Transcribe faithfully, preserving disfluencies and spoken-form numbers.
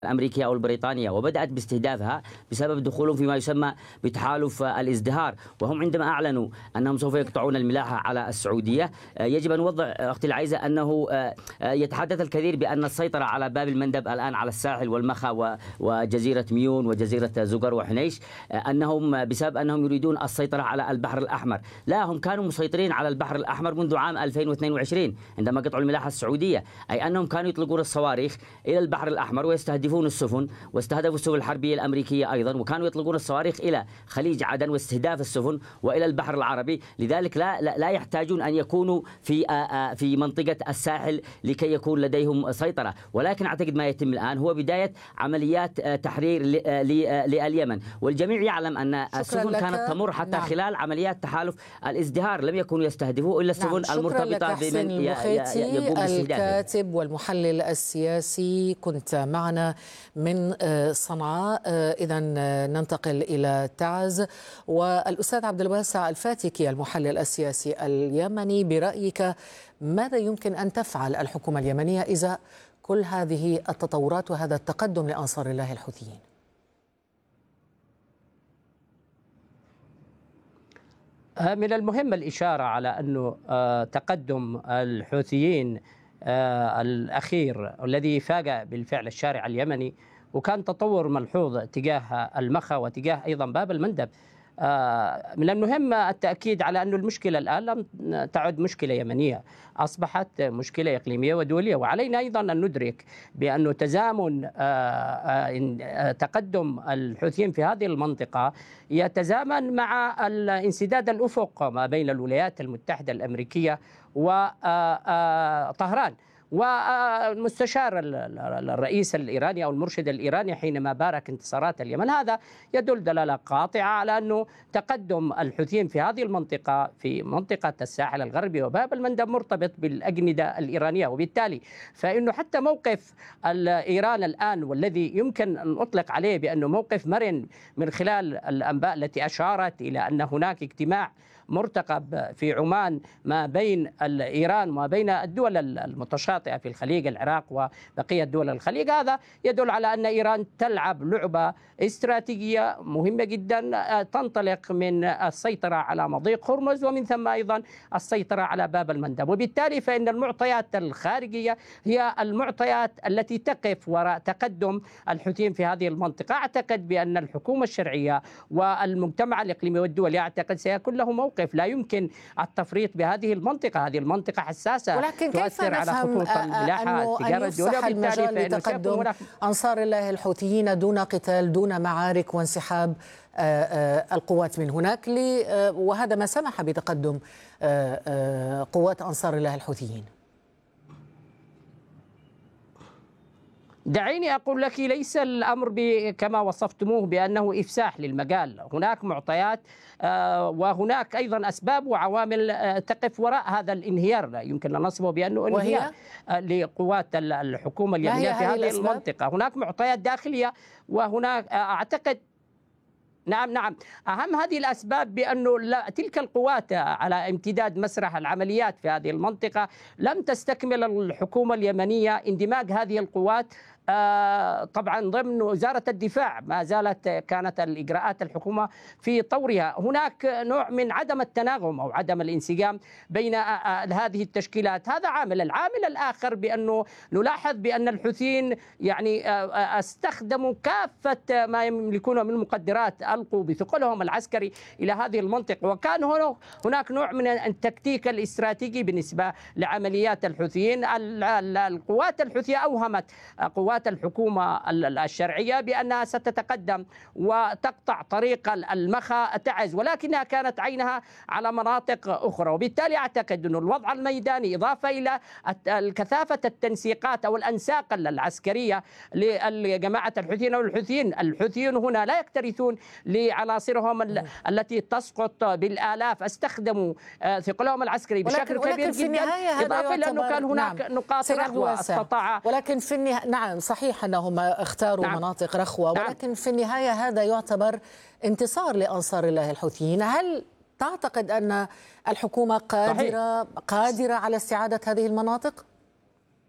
الأمريكية أو البريطانية، وبدأت باستهدافها بسبب دخولهم فيما يسمى بتحالف الازدهار، وهم عندما أعلنوا أنهم سوف يقطعون الملاحة على السعودية. يجب أن نوضح أختي العزيزة أنه يتحدث الكثير بأن السيطرة على باب المندب الآن على الساحل والمخا وجزيرة ميون وجزيرة زقر وحنيش، أنهم بسبب أنهم يريدون السيطرة على البحر الأحمر. لا، هم كانوا مسيطرين على البحر الأحمر منذ عام ألفين واثنين وعشرين عندما قطعوا الملاحة السعودية، أي أنهم كانوا يطلقون الصواريخ إلى البحر الأحمر ويستهدفون السفن، واستهدفوا السفن الحربية الأمريكية أيضا، وكانوا يطلقون الصواريخ إلى خليج عدن واستهداف السفن وإلى البحر العربي. لذلك لا لا يحتاجون أن يكونوا في في منطقة الساحل لكي يكون لديهم سيطرة، ولكن أعتقد ما يتم الآن هو بداية عمليات تحرير لليمن. والجميع يعلم أن السفن كانت تمر حتى نعم. خلال عمليات تحالف الازدهار لم يكونوا يستهدفوا إلا السفن نعم. المرتبطة بمن يقوم باستهدافها. الكاتب والمحلل السياسي كنت معنا من صنعاء. إذا ننتقل إلى تعز والأستاذ عبد الواسع الفاتكي المحلل السياسي اليمني. برأيك ماذا يمكن أن تفعل الحكومة اليمنية إذا كل هذه التطورات وهذا التقدم لأنصار الله الحوثيين؟ من المهم الإشارة على أنه تقدم الحوثيين الأخير الذي فاجأ بالفعل الشارع اليمني، وكان تطور ملحوظ تجاه المخا وتجاه أيضا باب المندب. من المهم التأكيد على أن المشكلة الآن لم تعد مشكلة يمنية، أصبحت مشكلة إقليمية ودولية. وعلينا أيضا أن ندرك بأن تزامن تقدم الحوثيين في هذه المنطقة يتزامن مع انسداد الأفق ما بين الولايات المتحدة الأمريكية وطهران. والمستشار الرئيس الإيراني أو المرشد الإيراني حينما بارك انتصارات اليمن، هذا يدل دلالة قاطعة على أنه تقدم الحوثيين في هذه المنطقة في منطقة الساحل الغربي وباب المندب مرتبط بالأجندة الإيرانية، وبالتالي فإنه حتى موقف إيران الآن والذي يمكن أن أطلق عليه بأنه موقف مرن من خلال الأنباء التي أشارت إلى أن هناك اجتماع مرتقب في عمان ما بين إيران وما بين الدول المتشاطئة في الخليج، العراق وبقية دول الخليج، هذا يدل على أن إيران تلعب لعبة استراتيجية مهمة جدا تنطلق من السيطرة على مضيق هرمز ومن ثم أيضا السيطرة على باب المندب. وبالتالي فإن المعطيات الخارجية هي المعطيات التي تقف وراء تقدم الحوثيين في هذه المنطقة. أعتقد بأن الحكومة الشرعية والمجتمع الإقليمي والدولي أعتقد سيكون له موقف، لا يمكن التفريط بهذه المنطقة. هذه المنطقة حساسة، ولكن تؤثر على خطوط الملاحة التجارة الدولية، المجال لتقدم أنصار الله الحوثيين دون قتال دون معارك وانسحاب القوات من هناك، وهذا ما سمح بتقدم قوات أنصار الله الحوثيين. دعيني أقول لك ليس الأمر كما وصفتموه بأنه إفساح للمجال، هناك معطيات وهناك أيضا أسباب وعوامل تقف وراء هذا الانهيار، لا يمكن أن نصفه بأنه انهيار لقوات الحكومة اليمنية في هذه المنطقة. هناك معطيات داخلية وهناك أعتقد نعم نعم أهم هذه الأسباب بأنه تلك القوات على امتداد مسرح العمليات في هذه المنطقة لم تستكمل الحكومة اليمنية اندماج هذه القوات طبعا ضمن وزارة الدفاع. ما زالت كانت الإجراءات الحكومة في طورها. هناك نوع من عدم التناغم أو عدم الانسجام بين هذه التشكيلات، هذا عامل. العامل الآخر بأنه نلاحظ بأن الحوثيين يعني استخدموا كافة ما يملكونه من مقدرات، ألقوا بثقلهم العسكري إلى هذه المنطقة، وكان هناك نوع من التكتيك الاستراتيجي بالنسبة لعمليات الحوثيين. القوات الحوثية أوهمت قوات الحكومة الشرعية بأنها ستتقدم وتقطع طريق المخا تعز، ولكنها كانت عينها على مناطق أخرى. وبالتالي أعتقد أن الوضع الميداني إضافة إلى كثافة التنسيقات أو الأنساق العسكرية لجماعة الحوثيين أو الحوثيين الحوثيين هنا لا يكترثون لعناصرهم التي تسقط بالآلاف، استخدموا ثقلهم العسكري بشكل ولكن كبير ولكن جدا، إضافة إلى أنه كان هناك نعم نقاط رخوة استطاع. ولكن في النهاية نعم صحيح أنهم اختاروا نعم مناطق رخوة، نعم ولكن في النهاية هذا يعتبر انتصار لأنصار الله الحوثيين. هل تعتقد أن الحكومة قادرة صحيح. قادرة على استعادة هذه المناطق؟